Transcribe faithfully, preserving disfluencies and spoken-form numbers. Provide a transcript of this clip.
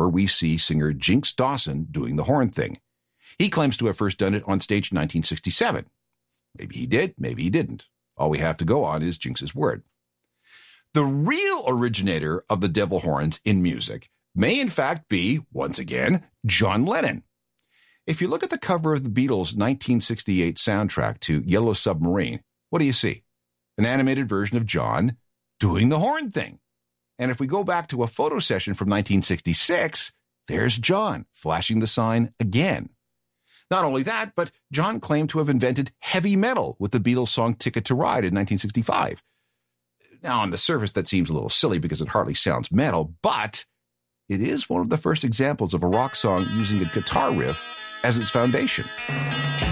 where we see singer Jinx Dawson doing the horn thing. He claims to have first done it on stage in nineteen sixty-seven. Maybe he did, maybe he didn't. All we have to go on is Jinx's word. The real originator of the devil horns in music may in fact be, once again, John Lennon. If you look at the cover of the Beatles' nineteen sixty-eight soundtrack to Yellow Submarine, what do you see? An animated version of John doing the horn thing. And if we go back to a photo session from nineteen sixty-six, there's John flashing the sign again. Not only that, but John claimed to have invented heavy metal with the Beatles song Ticket to Ride in nineteen sixty-five. Now, on the surface, that seems a little silly because it hardly sounds metal, but it is one of the first examples of a rock song using a guitar riff as its foundation.